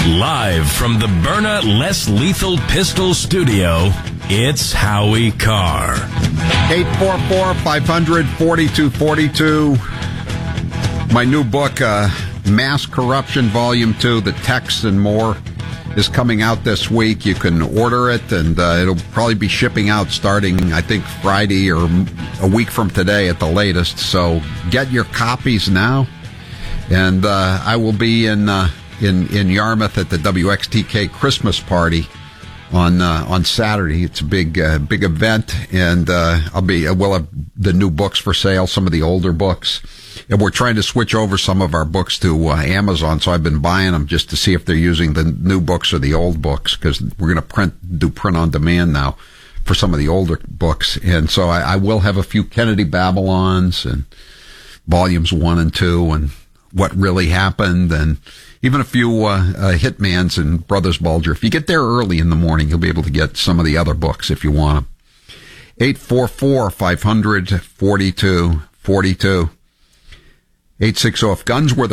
Live from the Byrna Less Lethal Pistol Studio, it's Howie Carr. 844-500-4242. My new book, Mass Corruption, Volume 2, The Texts and More, is coming out this week. You can order it, and it'll probably be shipping out starting, I think, Friday or a week from today at the latest. So get your copies now. And I will be in Yarmouth at the WXTK Christmas party on Saturday. It's a big event, and we'll have the new books for sale, some of the older books. And we're trying to switch over some of our books to Amazon, so I've been buying them just to see if they're using the new books or the old books, because we're going to do print on demand now for some of the older books. And so I will have a few Kennedy Babylons and volumes 1 and 2 and what really happened, and even a few Hitmans and Brothers Bulger. If you get there early in the morning, you'll be able to get some of the other books if you want them. 844-500-4242. 860, if guns were the